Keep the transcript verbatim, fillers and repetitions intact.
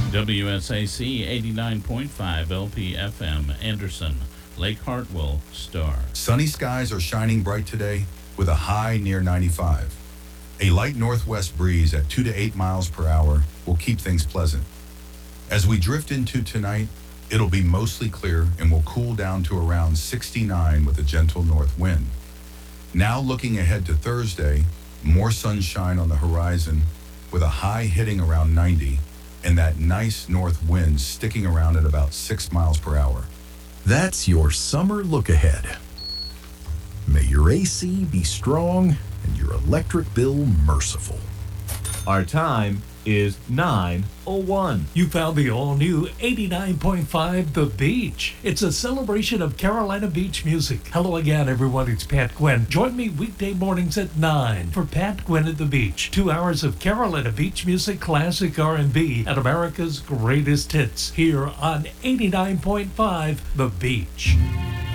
W S A C eighty-nine point five L P F M, Anderson, Lake Hartwell, Star. Sunny skies are shining bright today with a high near ninety-five. A light northwest breeze at two to eight miles per hour will keep things pleasant. As we drift into tonight, it'll be mostly clear and will cool down to around sixty-nine with a gentle north wind. Now looking ahead to Thursday, more sunshine on the horizon with a high hitting around ninety and that nice north wind sticking around at about six miles per hour. That's your summer look ahead. May your A C be strong and your electric bill merciful. Our time is nine oh one. You found the all-new eighty-nine point five The Beach. It's a celebration of Carolina Beach music. Hello again, everyone. It's Pat Gwynn. Join me weekday mornings at nine for Pat Gwynn at the Beach. Two hours of Carolina Beach music, classic R and B, and America's greatest hits here on eighty-nine point five The Beach.